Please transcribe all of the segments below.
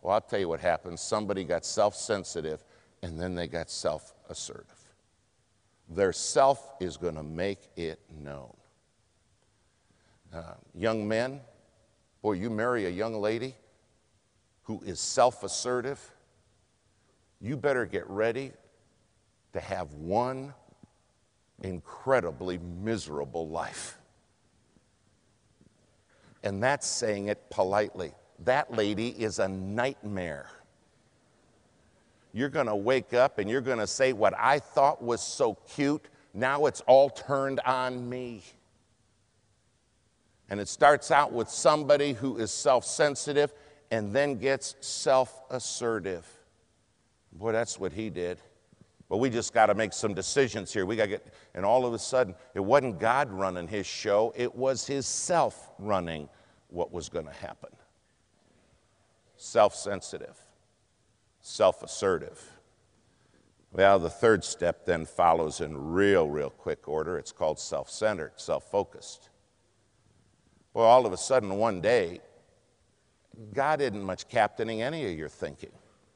Well, I'll tell you what happens. Somebody got self-sensitive, and then they got self-assertive. Their self is going to make it known. Young men, boy, you marry a young lady who is self-assertive, you better get ready to have one incredibly miserable life. And that's saying it politely. That lady is a nightmare. You're going to wake up and you're going to say, what I thought was so cute, now it's all turned on me. And it starts out with somebody who is self-sensitive and then gets self-assertive. Boy, that's what he did. But we just got to make some decisions here. We got to get, and all of a sudden, it wasn't God running his show, it was his self running what was going to happen. Self-sensitive, self-assertive. Well, the third step then follows in real quick order. It's called self-centered, self-focused. Well, all of a sudden, one day, God isn't much captaining any of your thinking.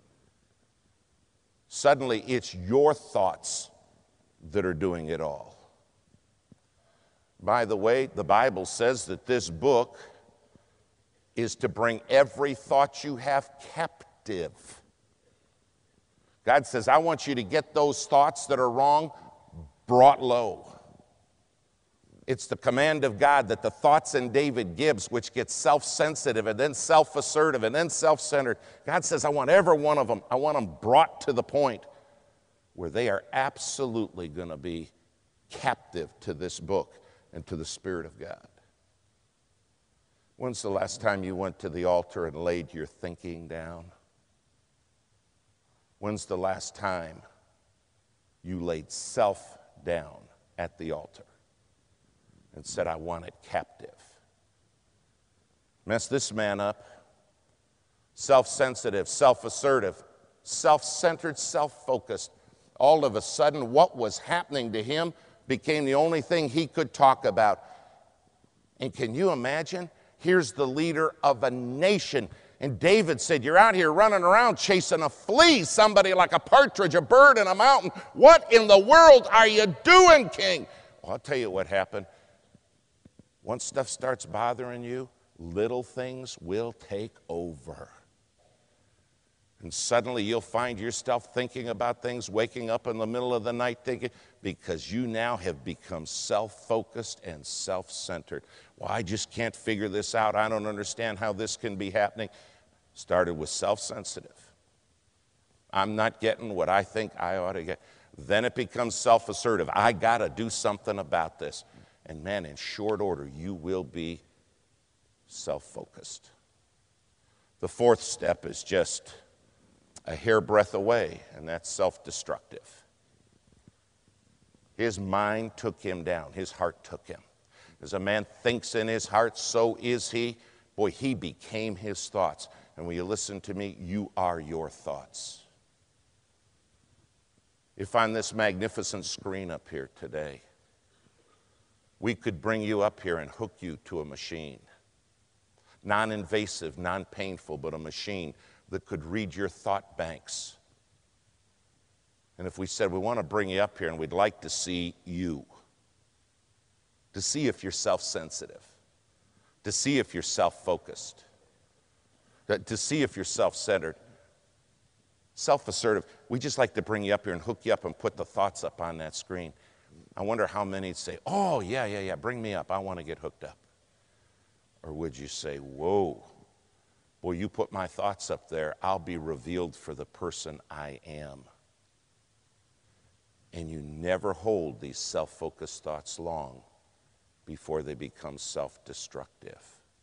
Suddenly, it's your thoughts that are doing it all. By the way, the Bible says that this book is to bring every thought you have captive. God says, I want you to get those thoughts that are wrong brought low. It's the command of God that the thoughts in David gives, which get self-sensitive and then self-assertive and then self-centered. God says, I want every one of them, I want them brought to the point where they are absolutely going to be captive to this book and to the Spirit of God. When's the last time you went to the altar and laid your thinking down? When's the last time you laid self down at the altar and said, I want it captive? Mess this man up. Self-sensitive, self-assertive, self-centered, self-focused. All of a sudden, what was happening to him became the only thing he could talk about. And can you imagine? Here's the leader of a nation. And David said, you're out here running around chasing a flea, somebody like a partridge, a bird in a mountain. What in the world are you doing, king? Well, I'll tell you what happened. Once stuff starts bothering you, little things will take over. And suddenly you'll find yourself thinking about things, waking up in the middle of the night thinking, because you now have become self-focused and self-centered. Well, I just can't figure this out. I don't understand how this can be happening. Started with self-sensitive. I'm not getting what I think I ought to get. Then it becomes self-assertive. I got to do something about this. And man, in short order, you will be self-focused. The fourth step is just a hairbreadth away, and that's self-destructive. His mind took him down. His heart took him. As a man thinks in his heart, so is he. Boy, he became his thoughts. And when you listen to me, you are your thoughts. If on this magnificent screen up here today, we could bring you up here and hook you to a machine. Non-invasive, non-painful, but a machine that could read your thought banks. And if we said, we want to bring you up here and we'd like to see you, to see if you're self-sensitive, to see if you're self-focused, to see if you're self-centered, self-assertive, we just like to bring you up here and hook you up and put the thoughts up on that screen. I wonder how many say, oh, yeah, bring me up. I want to get hooked up. Or would you say, whoa, boy, you put my thoughts up there, I'll be revealed for the person I am. And you never hold these self-focused thoughts long before they become self-destructive.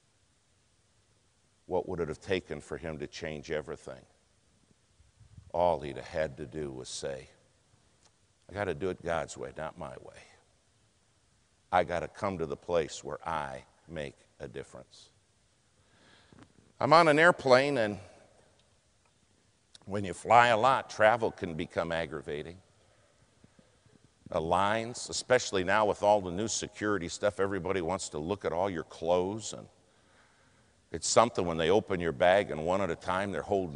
What would it have taken for him to change everything? All he'd have had to do was say, I got to do it God's way, not my way. I got to come to the place where I make a difference. I'm on an airplane, and when you fly a lot, travel can become aggravating. The lines, especially now with all the new security stuff, everybody wants to look at all your clothes, and it's something when they open your bag and one at a time they're holding